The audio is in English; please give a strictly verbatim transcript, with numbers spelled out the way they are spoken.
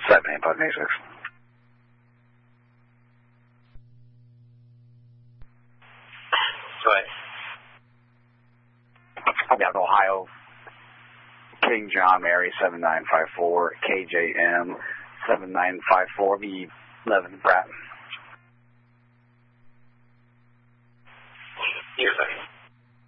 seven eight five eight six. Go ahead. I've got Ohio, King John Mary seven nine five four, K J M seven nine five four, V eleven Pratt. Here a second.